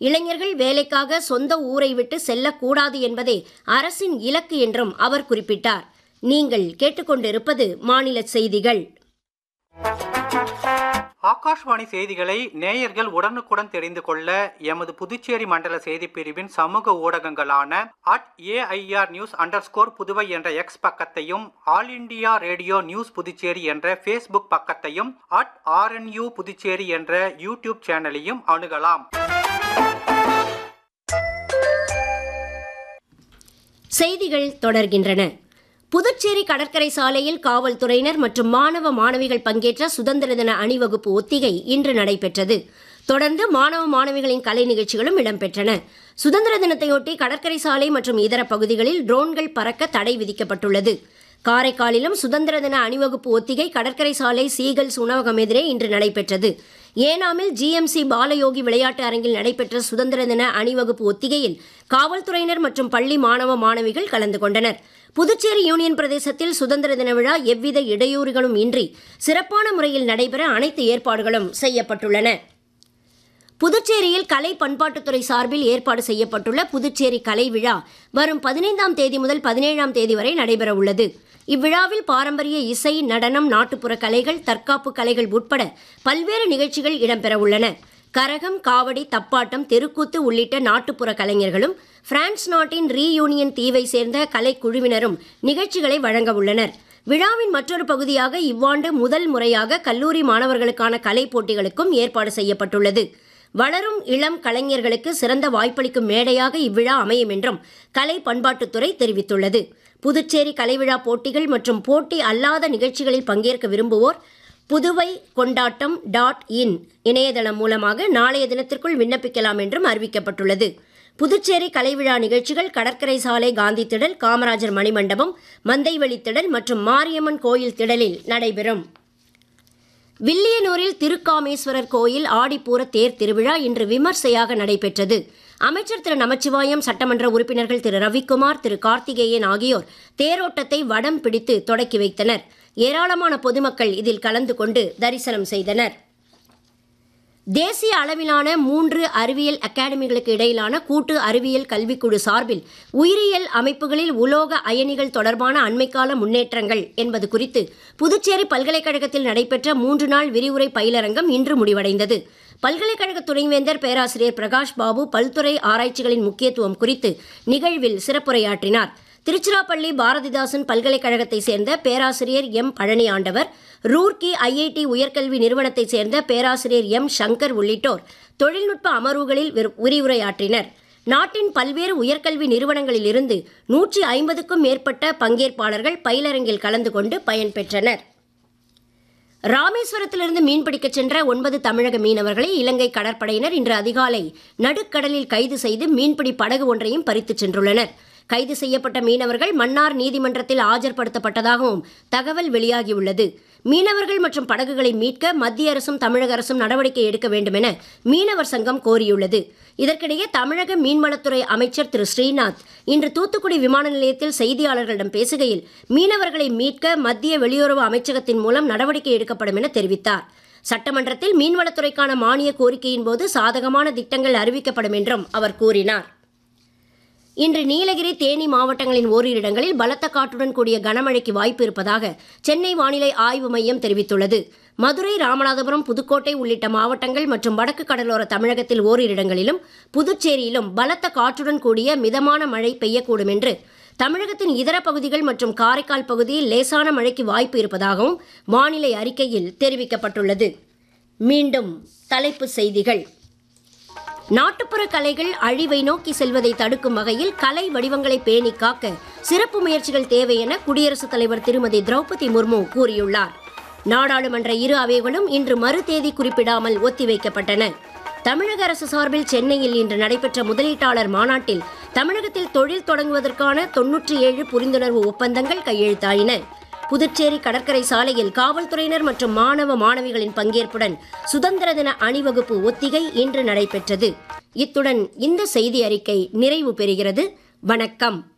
இளைஞர்கள் வேலைக்காக சொந்த ஊரை விட்டு செல்லக்கூடாது என்பதே அரசின் இலக்கு என்றும் அவர் குறிப்பிட்டார். நீங்கள் கேட்டுக்கொண்டிருப்பது மாநில செய்திகள். ஆகாஷ்வாணி செய்திகளை நேயர்கள் உடனுக்குடன் தெரிந்து கொள்ள எமது புதுச்சேரி மண்டல செய்திப்பிரிவின் சமூக ஊடகங்களான @AIR_News_புதுவை என்ற எக்ஸ் பக்கத்தையும், all India radio news Puducherry என்ற ஃபேஸ்புக் பக்கத்தையும், @RNU புதுச்சேரி என்ற யூடியூப் சேனலையும் அணுகலாம். செய்திகள் தொடர்கின்றன. புதுச்சேரி கடற்கரை சாலையில் காவல்துறையினர் மற்றும் மாணவ மாணவிகள் பங்கேற்ற சுதந்திர தின அணிவகுப்பு ஒத்திகை இன்று நடைபெற்றது. தொடர்ந்து மாணவ மாணவிகளின் கலை நிகழ்ச்சிகளும் இடம்பெற்றன. சுதந்திர தினத்தையொட்டி கடற்கரை சாலை மற்றும் இதர பகுதிகளில் ட்ரோன்கள் பறக்க தடை விதிக்கப்பட்டுள்ளது. காரைக்காலிலும் சுதந்திர தின அணிவகுப்பு ஒத்திகை கடற்கரை சாலை சீகல்ஸ் உணவகம் எதிரே இன்று நடைபெற்றது. ஏனாமில் GMC பாலயோகி விளையாட்டு அரங்கில் நடைபெற்ற சுதந்திர தின அணிவகுப்பு ஒத்திகையில் காவல்துறையினர் மற்றும் பள்ளி மாணவ மாணவிகள் கலந்து கொண்டனர். புதுச்சேரி யூனியன் பிரதேசத்தில் சுதந்திர தின விழா எவ்வித இடையூறுகளும் இன்றி சிறப்பான முறையில் நடைபெற அனைத்து ஏற்பாடுகளும் செய்யப்பட்டுள்ளன. புதுச்சேரியில் கலை பண்பாட்டுத்துறை சார்பில் ஏற்பாடு செய்யப்பட்டுள்ள புதுச்சேரி கலை விழா வரும் 15ஆம் தேதி முதல் 17ஆம் தேதி வரை நடைபெற உள்ளது. இவ்விழாவில் பாரம்பரிய இசை, நடனம், நாட்டுப்புற கலைகள், தற்காப்பு கலைகள் உட்பட பல்வேறு நிகழ்ச்சிகள் இடம்பெற உள்ளன. கரகம், காவடி, தப்பாட்டம், தெருக்கூத்து உள்ளிட்ட நாட்டுப்புற கலைஞர்களும் பிரான்ஸ் நாட்டின் ரீயூனியன் தீவை சேர்ந்த கலைக்குழுவினரும் நிகழ்ச்சிகளை வழங்க உள்ளனர். விழாவின் மற்றொரு பகுதியாக இவ்வாண்டு முதல் முறையாக கல்லூரி மாணவர்களுக்கான கலை போட்டிகளுக்கும் ஏற்பாடு செய்யப்பட்டுள்ளது. வளரும் இளம் கலைஞர்களுக்கு சிறந்த வாய்ப்பளிக்கும் மேடையாக இவ்விழா அமையும் என்றும் கலை பண்பாட்டுத்துறை தெரிவித்துள்ளது. புதுச்சேரி கலைவிழா போட்டிகள் மற்றும் போட்டி அல்லாத நிகழ்ச்சிகளில் பங்கேற்க விரும்புவோர் புதுவை கொண்டாட்டம் .in இணையதளம் மூலமாக நாளைய தினத்திற்குள் விண்ணப்பிக்கலாம் என்றும் அறிவிக்கப்பட்டுள்ளது. புதுச்சேரி கலைவிழா நிகழ்ச்சிகள் கடற்கரை சாலை காந்தி திடல், காமராஜர் மணிமண்டபம், மந்தைவெளி திடல் மற்றும் மாரியம்மன் கோயில் திடலில் நடைபெறும். வில்லியனூரில் திருக்காமேஸ்வரர் கோயில் ஆடிப்பூர தேர் திருவிழா இன்று விமர்சையாக நடைபெற்றது. அமைச்சர் திரு நமச்சிவாயம், சட்டமன்ற உறுப்பினர்கள் திரு ரவிக்குமார், திரு கார்த்திகேயன் ஆகியோர் தேரோட்டத்தை வடம் பிடித்து தொடக்கி வைத்தனர். ஏராளமான பொதுமக்கள் இதில் கலந்து கொண்டு தரிசனம் செய்தனர். தேசிய அளவிலான 3 அறிவியல் அகாடமிகளுக்கு இடையிலான கூட்டு அறிவியல் கல்விக்குழு சார்பில் உயிரியல் அமைப்புகளில் உலோக அயனிகள் தொடர்பான அண்மைக்கால முன்னேற்றங்கள் என்பது குறித்து புதுச்சேரி பல்கலைக்கழகத்தில் நடைபெற்ற 3 நாள் விரிவுரை பயிலரங்கம் இன்று முடிவடைந்தது. பல்கலைக்கழக துணைவேந்தர் பேராசிரியர் பிரகாஷ் பாபு பல்துறை ஆராய்ச்சிகளின் முக்கியத்துவம் குறித்து நிகழ்வில் சிறப்புரையாற்றினார். திருச்சிராப்பள்ளி பாரதிதாசன் பல்கலைக்கழகத்தை சேர்ந்த பேராசிரியர் எம் பழனி ஆண்டவர், ரூர்க்கி IIT உயர்கல்வி நிறுவனத்தைச் சேர்ந்த பேராசிரியர் எம் சங்கர் உள்ளிட்டோர் தொழில்நுட்ப அமர்வுகளில் விரிவுரையாற்றினர். நாட்டின் பல்வேறு உயர்கல்வி நிறுவனங்களில் இருந்து 150க்கும் மேற்பட்ட பங்கேற்பாளர்கள் பயிலரங்கில் கலந்து கொண்டு பயன்பெற்றனர். ராமேஸ்வரத்திலிருந்து மீன்பிடிக்கச் சென்ற 9 தமிழக மீனவர்களை இலங்கை கடற்படையினர் இன்று அதிகாலை நடுக்கடலில் கைது செய்து மீன்பிடி படகு ஒன்றையும் பறித்துச் சென்றுள்ளனர். கைது செய்யப்பட்ட மீனவர்கள் மன்னார் நீதிமன்றத்தில் ஆஜர்படுத்தப்பட்டதாகவும் தகவல் வெளியாகியுள்ளது. மீனவர்கள் மற்றும் படகுகளை மீட்க மத்திய அரசும் தமிழக அரசும் நடவடிக்கை எடுக்க வேண்டும் என மீனவர் சங்கம் கோரியுள்ளது. இதற்கிடையே தமிழக மீன்வளத்துறை அமைச்சர் திரு ஸ்ரீநாத் இன்று தூத்துக்குடி விமான நிலையத்தில் செய்தியாளர்களிடம் பேசுகையில் மீனவர்களை மீட்க மத்திய வெளியுறவு அமைச்சகத்தின் மூலம் நடவடிக்கை எடுக்கப்படும் என தெரிவித்தார். சட்டமன்றத்தில் மீன்வளத்துறைக்கான மானிய கோரிக்கையின் போது சாதகமான திட்டங்கள் அறிவிக்கப்படும் என்றும் அவர் கூறினார். இன்று நீலகிரி, தேனி மாவட்டங்களின் ஓரிரு இடங்களில் பலத்த காற்றுடன் கூடிய கனமழைக்கு வாய்ப்பு இருப்பதாக சென்னை வானிலை ஆய்வு மையம் தெரிவித்துள்ளது. மதுரை, ராமநாதபுரம், புதுக்கோட்டை உள்ளிட்ட மாவட்டங்கள் மற்றும் வடக்கு கடலோர தமிழகத்தில் ஓரிரு இடங்களிலும் புதுச்சேரியிலும் பலத்த காற்றுடன் கூடிய மிதமான மழை பெய்யக்கூடும் என்று தமிழகத்தின் இதர பகுதிகள் மற்றும் காரைக்கால் பகுதியில் லேசான மழைக்கு வாய்ப்பு இருப்பதாகவும் வானிலை அறிக்கையில் தெரிவிக்கப்பட்டுள்ளது. மீண்டும் தலைப்புச் செய்திகள். நாட்டுப்புற கலைகள் அழிவை நோக்கி செல்வதை தடுக்கும் வகையில் கலை வடிவங்களை பேணி காக்க சிறப்பு முயற்சிகள் தேவை என குடியரசுத் தலைவர் திருமதி திரௌபதி முர்மு கூறியுள்ளார். நாடாளுமன்ற இரு அவைகளும் இன்று மறு தேதி குறிப்பிடாமல் ஒத்திவைக்கப்பட்டன. தமிழக அரசு சார்பில் சென்னையில் இன்று நடைபெற்ற முதலீட்டாளர் மாநாட்டில் தமிழகத்தில் தொழில் தொடங்குவதற்கான 97 புரிந்துணர்வு ஒப்பந்தங்கள் கையெழுத்தாயின. புதுச்சேரி கடற்கரை சாலையில் காவல்துறையினர் மற்றும் மாணவ மாணவிகளின் பங்கேற்புடன் சுதந்திர தின அணிவகுப்பு ஒத்திகை இன்று நடைபெற்றது. இத்துடன் இந்த செய்தி அறிக்கை நிறைவு பெறுகிறது. வணக்கம்.